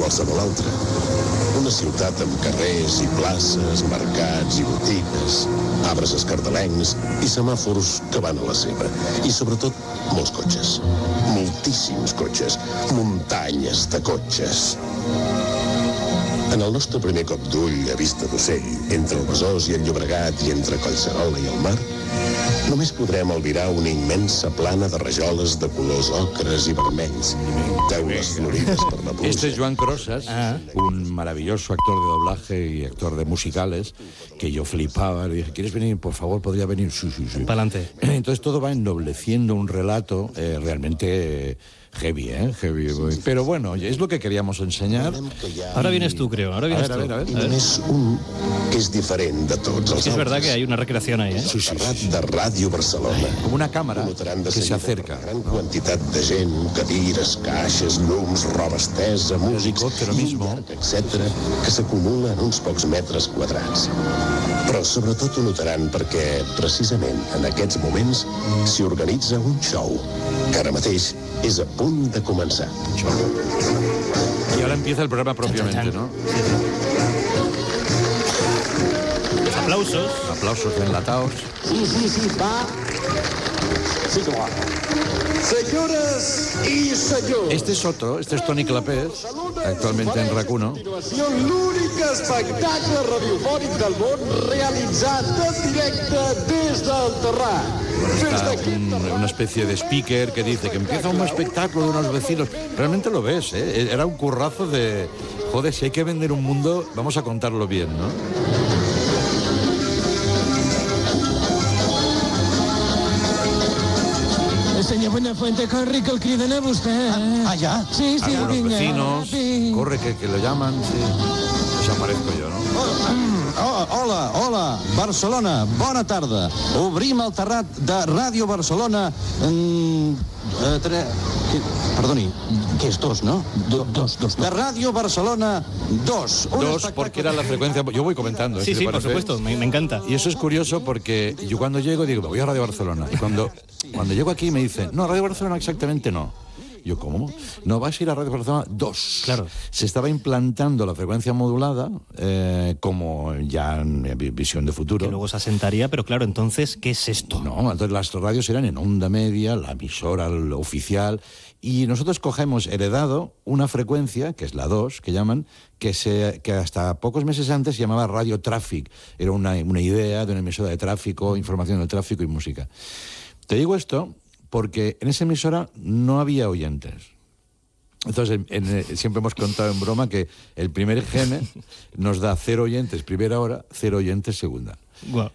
qualsevol altra. Una ciutat amb carrers i places, mercats i botigues, arbres escardalencs i semàfors que van a la seva. I sobretot, molts cotxes. Moltíssims cotxes. Muntanyes de cotxes. En el nostre primer cop d'ull a vista d'ocell, entre el Besòs i el Llobregat i entre Collserola i el mar, només podrem albirar una immensa plana de rajoles de colors ocres i vermells, teules florides per la pluja. Este es Joan Crosas, un maravilloso actor de doblaje y actor de musicales, que yo flipaba. Le dije, ¿quieres venir? Por favor, ¿podría venir? Sí, sí, sí. Pa'lante. Entonces todo va ennobleciendo un relato realmente heavy, heavy. Pero bueno, es lo que queríamos enseñar. Ahora vienes tú, creo. Ahora vienes tú. A ver. I només un que és diferent de tots els Es verdad que hay una recreación ahí, ¿eh? Sí, sí, Terrat sí. de Ràdio Barcelona. Como una cámara Notaran de que se seguida acerca. per la gran quantitat de gent, cadires, caixes, llums, roba estesa, músics helicòptero i mismo. un llarg, etc., que s'acumula en uns pocs metres quadrats. Però sobretot ho notaran perquè, precisament en aquests moments, s'hi organitza un show, que ara mateix és a punt de començar. Y ahora empieza el programa propiamente, ¿no? Los aplausos. Aplausos enlatados. Sí, va. Sí, com va. Senyores i senyors. Este es otro, este es Toni Clapés, actualmente en RAC1. L'únic espectacle radiofònic del món realitzat en directe des del Terrat. Está una especie de speaker que dice que empieza un espectáculo de unos vecinos. Realmente lo ves, ¿eh? Era un currazo de... Joder, si hay que vender un mundo, vamos a contarlo bien, ¿no? Senyor Buenafuente, corre, que el criden a vostè. ja? Sí, sí, Algunos vinga. vecinos, Sí. corre que lo llaman, sí. Pues aparezco yo, ¿no? Hola, Barcelona, bona tarda. Obrim el terrat de Ràdio Barcelona. Perdoni, què és dos, no? Dos. De Ràdio Barcelona 2. Dos, porque era la frecuencia... Yo voy comentando. Sí, ¿te sí, por parece? supuesto, me encanta. Y eso es curioso porque yo cuando llego digo, voy a Radio Barcelona. Y cuando llego aquí me dicen, no, Radio Barcelona exactamente no. Yo, ¿cómo? No, vas a ir a Radio Barcelona 2. Claro. Se estaba implantando la frecuencia modulada como ya en visión de futuro. Que luego se asentaría, pero claro, entonces, ¿qué es esto? No, entonces las radios eran en onda media, la emisora oficial, y nosotros cogemos heredado una frecuencia, que es la 2, que llaman, que hasta pocos meses antes se llamaba Radio Traffic. Era una idea de una emisora de tráfico, información del tráfico y música. Te digo esto porque en esa emisora no había oyentes. Entonces, siempre hemos contado en broma que el primer GM nos da 0 oyentes primera hora, 0 oyentes segunda. Wow.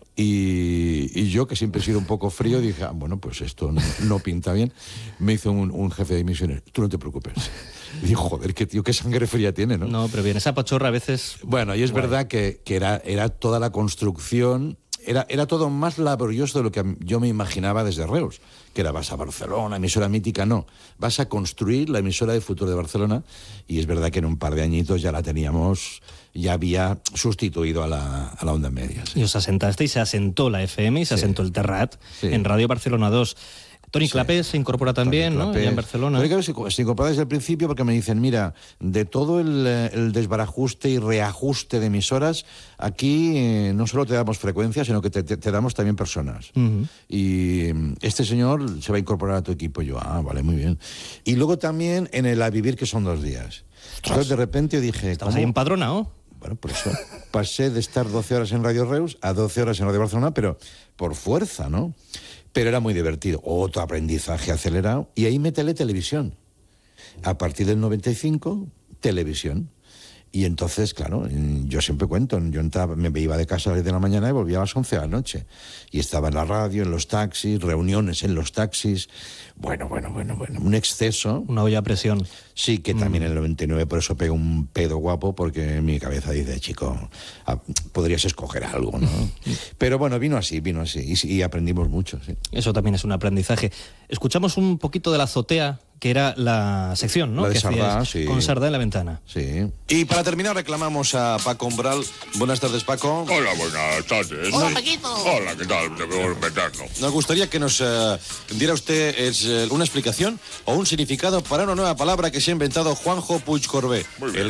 Y yo, que siempre he sido un poco frío, dije, bueno, pues esto no pinta bien. Me hizo un jefe de emisiones, tú no te preocupes. Y digo, joder, qué tío, qué sangre fría tiene, ¿no? No, pero bien, esa pachorra a veces... Bueno, y es verdad que era toda la construcción... Era todo más laborioso de lo que yo me imaginaba desde Reus, que era vas a Barcelona, emisora mítica, no. Vas a construir la emisora de futuro de Barcelona, y es verdad que en un par de añitos ya la teníamos, ya había sustituido a la onda media. Sí. Y os asentaste y se asentó la FM y se asentó el Terrat en Radio Barcelona 2. Toni Clapés se incorpora también, ¿no? Ya en Barcelona. Toni Clapés se incorpora desde el principio porque me dicen, mira, de todo el desbarajuste y reajuste de emisoras, aquí no solo te damos frecuencias, sino que te damos también personas. Uh-huh. Y este señor se va a incorporar a tu equipo. Y yo, vale, muy bien. Y luego también en el A Vivir, que son 2 días. Entonces de repente yo dije... ¿Estabas ahí empadronado? Bueno, por eso pasé de estar 12 horas en Radio Reus a 12 horas en Radio Barcelona, pero por fuerza, ¿no? Pero era muy divertido. Otro aprendizaje acelerado. Y ahí me televisión. A partir del 95, televisión. Y entonces, claro, yo siempre cuento, yo me iba de casa a las 10 de la mañana y volvía a las 11 de la noche. Y estaba en la radio, en los taxis, reuniones en los taxis. Bueno, un exceso. Una olla a presión. Sí, que también en el 99 por eso pego un pedo guapo, porque en mi cabeza dice, chico, podrías escoger algo, ¿no? Pero bueno, vino así, y aprendimos mucho, sí. Eso también es un aprendizaje. Escuchamos un poquito de La Azotea, que era la sección, ¿no? La de que Sardá, hacíais sí. Con Sardá en la ventana. Sí. Y para terminar reclamamos a Paco Umbral. Buenas tardes, Paco. Hola, buenas tardes. Hola, Paquito. Hola, ¿qué tal? Te veo inventarlo. Nos gustaría que nos diera usted una explicación o un significado para una nueva palabra que se ha inventado Juanjo Puigcorbé. Muy bien.